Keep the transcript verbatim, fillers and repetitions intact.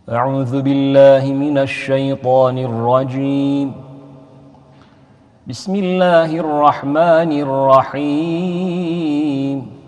أعوذ بالله من الشيطان الرجيم بسم الله الرحمن الرحيم